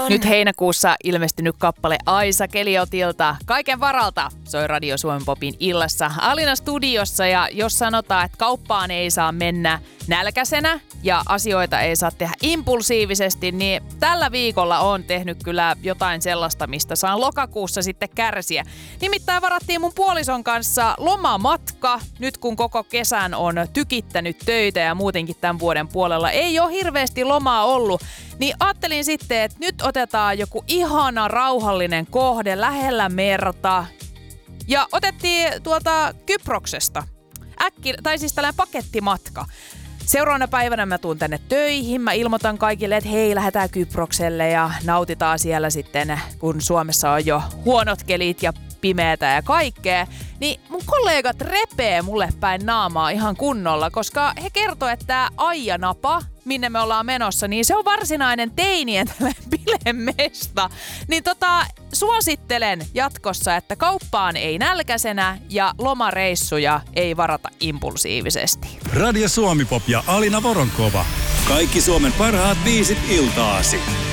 Nyt heinäkuussa ilmestynyt kappale Aisa Keliotilta. Kaiken varalta soi Radio Suomen Popin illassa Alina studiossa, ja jos sanotaan, että kauppaan ei saa mennä nälkäisenä ja asioita ei saa tehdä impulsiivisesti, niin tällä viikolla on tehnyt kyllä jotain sellaista, mistä saan lokakuussa sitten kärsiä. Nimittäin varattiin mun puolison kanssa lomamatka, nyt kun koko kesän on tykittänyt töitä ja muutenkin tämän vuoden puolella ei ole hirveästi lomaa ollut, niin ajattelin sitten, että nyt otetaan joku ihana rauhallinen kohde lähellä merta ja otettiin tuolta Kyproksesta. Siis tällainen pakettimatka. Seuraavana päivänä mä tuun tänne töihin. Mä ilmoitan kaikille, että hei, lähdetään Kyprokselle ja nautitaan siellä sitten, kun Suomessa on jo huonot kelit ja pimeätä ja kaikkea. Niin mun kollegat repee mulle päin naamaa ihan kunnolla, koska he kertoo, että tää Aijanapa, minne me ollaan menossa, niin se on varsinainen teinien bilemesta. Niin suosittelen jatkossa, että kauppaan ei nälkäisenä ja lomareissuja ei varata impulsiivisesti. Radio Suomi Pop ja Alina Voronkova. Kaikki Suomen parhaat biisit iltaasi.